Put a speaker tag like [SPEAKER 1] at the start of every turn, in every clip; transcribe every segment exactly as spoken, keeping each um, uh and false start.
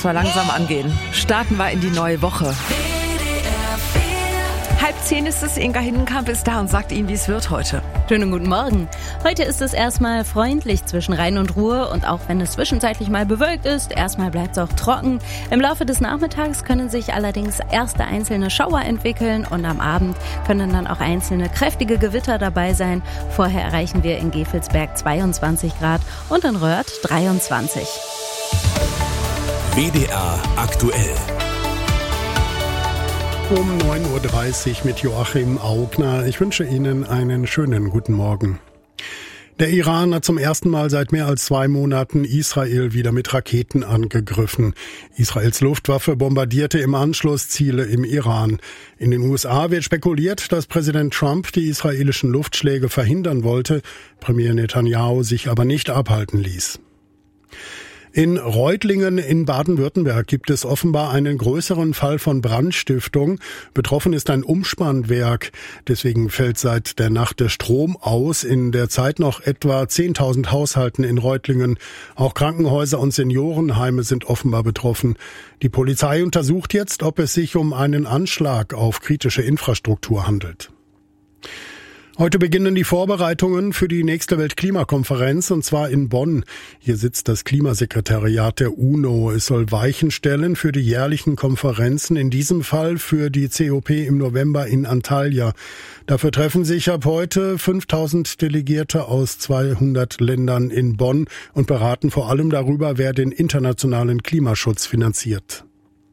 [SPEAKER 1] erstmal langsam angehen. Starten wir in die neue Woche. Halb zehn ist es, Inga Hindenkamp ist da und sagt Ihnen, wie es wird heute.
[SPEAKER 2] Schönen guten Morgen. Heute ist es erstmal freundlich zwischen Rhein und Ruhr und auch wenn es zwischenzeitlich mal bewölkt ist, erstmal bleibt es auch trocken. Im Laufe des Nachmittags können sich allerdings erste einzelne Schauer entwickeln und am Abend können dann auch einzelne kräftige Gewitter dabei sein. Vorher erreichen wir in Gevelsberg zweiundzwanzig Grad und in Röhrt dreiundzwanzig.
[SPEAKER 3] W D R aktuell.
[SPEAKER 4] Um neun Uhr dreißig mit Joachim Augner. Ich wünsche Ihnen einen schönen guten Morgen. Der Iran hat zum ersten Mal seit mehr als zwei Monaten Israel wieder mit Raketen angegriffen. Israels Luftwaffe bombardierte im Anschluss Ziele im Iran. In den U S A wird spekuliert, dass Präsident Trump die israelischen Luftschläge verhindern wollte, Premier Netanyahu sich aber nicht abhalten ließ. In Reutlingen in Baden-Württemberg gibt es offenbar einen größeren Fall von Brandstiftung. Betroffen ist ein Umspannwerk. Deswegen fällt seit der Nacht der Strom aus. In der Zeit noch etwa zehntausend Haushalten in Reutlingen. Auch Krankenhäuser und Seniorenheime sind offenbar betroffen. Die Polizei untersucht jetzt, ob es sich um einen Anschlag auf kritische Infrastruktur handelt. Heute beginnen die Vorbereitungen für die nächste Weltklimakonferenz, und zwar in Bonn. Hier sitzt das Klimasekretariat der UNO. Es soll Weichen stellen für die jährlichen Konferenzen, in diesem Fall für die C O P im November in Antalya. Dafür treffen sich ab heute fünftausend Delegierte aus zweihundert Ländern in Bonn und beraten vor allem darüber, wer den internationalen Klimaschutz finanziert.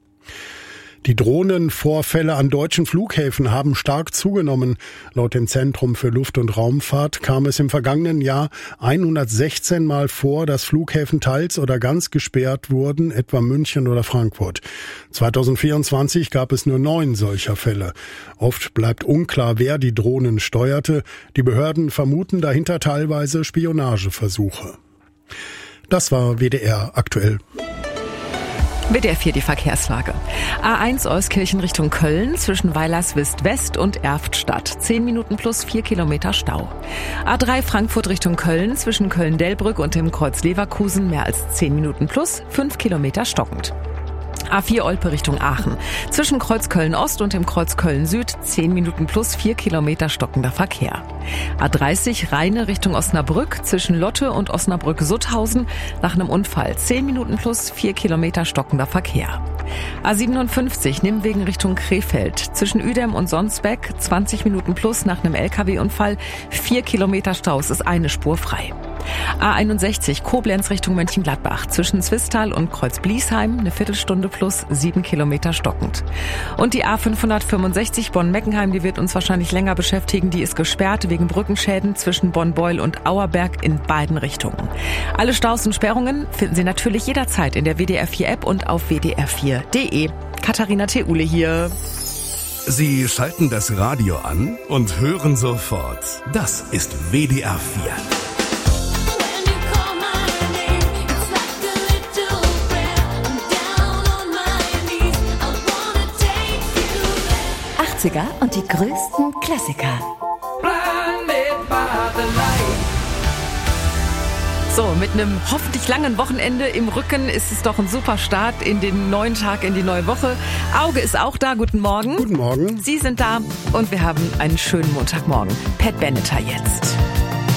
[SPEAKER 4] Die Drohnenvorfälle an deutschen Flughäfen haben stark zugenommen. Laut dem Zentrum für Luft- und Raumfahrt kam es im vergangenen Jahr hundertsechzehn Mal vor, dass Flughäfen teils oder ganz gesperrt wurden, etwa München oder Frankfurt. zweitausendvierundzwanzig gab es nur neun solcher Fälle. Oft bleibt unklar, wer die Drohnen steuerte. Die Behörden vermuten dahinter teilweise Spionageversuche. Das war W D R aktuell.
[SPEAKER 1] W D R vier die Verkehrslage. A eins Euskirchen Richtung Köln zwischen Weilerswist West und Erftstadt. zehn Minuten plus vier Kilometer Stau. A drei Frankfurt Richtung Köln zwischen Köln-Delbrück und dem Kreuz Leverkusen mehr als zehn Minuten plus fünf Kilometer stockend. A vier Olpe Richtung Aachen. Zwischen Kreuz Köln-Ost und dem Kreuz Köln-Süd zehn Minuten plus vier Kilometer stockender Verkehr. A dreißig Rheine Richtung Osnabrück zwischen Lotte und Osnabrück-Sutthausen nach einem Unfall zehn Minuten plus vier Kilometer stockender Verkehr. A siebenundfünfzig Nimwegen Richtung Krefeld. Zwischen Uedem und Sonsbeck zwanzig Minuten plus nach einem L K W-Unfall. vier Kilometer Stau, es ist eine Spur frei. A einundsechzig Koblenz Richtung Mönchengladbach. Zwischen Zwistal und Kreuz Bliesheim eine Viertelstunde plus sieben Kilometer stockend. Und die A fünfhundertfünfundsechzig Bonn-Meckenheim, die wird uns wahrscheinlich länger beschäftigen. Die ist gesperrt wegen Brückenschäden zwischen Bonn-Beul und Auerberg in beiden Richtungen. Alle Staus und Sperrungen finden Sie natürlich jederzeit in der W D R vier App und auf w d r vier punkt d e. Katharina Theule hier.
[SPEAKER 3] Sie schalten das Radio an und hören sofort. Das ist W D R vier.
[SPEAKER 5] achtziger und die größten Klassiker.
[SPEAKER 1] So, mit einem hoffentlich langen Wochenende im Rücken ist es doch ein super Start in den neuen Tag, in die neue Woche. Auge ist auch da, guten Morgen.
[SPEAKER 4] Guten Morgen.
[SPEAKER 1] Sie sind da und wir haben einen schönen Montagmorgen. Pat Benatar jetzt.